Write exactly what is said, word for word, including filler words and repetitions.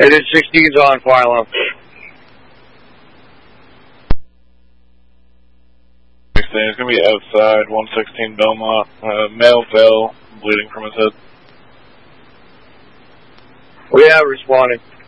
It is sixteen's on file. sixteen is going to be outside, one sixteen Belmont. Uh, male Val, bleeding from his head. We have responded.